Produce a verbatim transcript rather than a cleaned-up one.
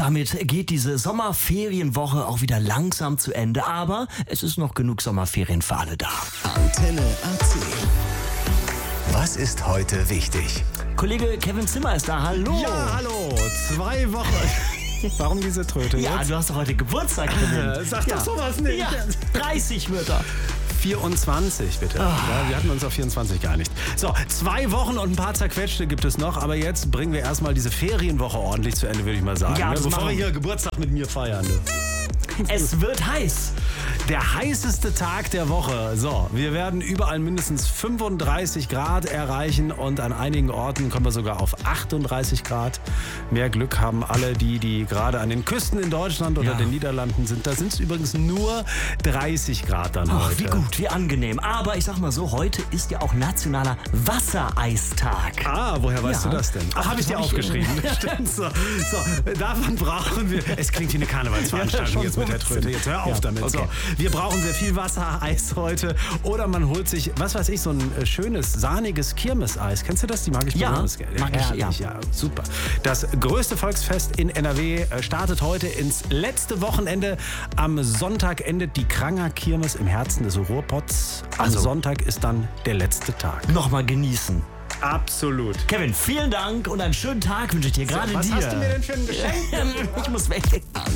damit geht diese Sommerferienwoche auch wieder langsam zu Ende. Aber es ist noch genug Sommerferien für alle da. Antenne A C. Was ist heute wichtig? Kollege Kevin Zimmer ist da. Hallo. Ja, hallo. Zwei Wochen. Warum diese Tröte Ja, jetzt? du hast doch heute Geburtstag, Kevin. Äh, sag ja. doch sowas nicht. Ja, dreißig wird er. vierundzwanzig, bitte. Ja, wir hatten uns auf vierundzwanzig geeinigt. So, zwei Wochen und ein paar zerquetschte gibt es noch, aber jetzt bringen wir erstmal diese Ferienwoche ordentlich zu Ende, würde ich mal sagen. Ja, ne? das Bevor machen wir wir. hier Geburtstag mit mir feiern. Ne? Es wird heiß. Der heißeste Tag der Woche. So, wir werden überall mindestens fünfunddreißig Grad erreichen und an einigen Orten kommen wir sogar auf achtunddreißig Grad. Mehr Glück haben alle die, die gerade an den Küsten in Deutschland oder Ja. den Niederlanden sind. Da sind es übrigens nur dreißig Grad dann Ach, heute. wie gut, wie angenehm. Aber ich sag mal so, heute ist ja auch nationaler Wassereistag. Ah, woher weißt Ja. du das denn? Ach, habe ich dir hab ich- aufgeschrieben. Stimmt so. So, davon brauchen wir. Es klingt wie eine Karnevalsveranstaltung Ja, jetzt mit der schon so ein Tröte. Jetzt hör auf Ja, damit. okay. So, wir brauchen sehr viel Wasser, Eis heute. Oder man holt sich, was weiß ich, so ein äh, schönes, sahniges Kirmeseis. Kennst du das? Die mag ich Ja, besonders gerne. mag ich, Herrlich, ja. Super. Das größte Volksfest in N R W äh, startet heute ins letzte Wochenende. Am Sonntag endet die Kranger Kirmes im Herzen des Ruhrpots. Am Also- Sonntag ist dann der letzte Tag. Nochmal genießen. Absolut. Kevin, vielen Dank und einen schönen Tag wünsche ich dir, gerade Was dir. hast du mir denn für ein Geschenk? Ich muss weg.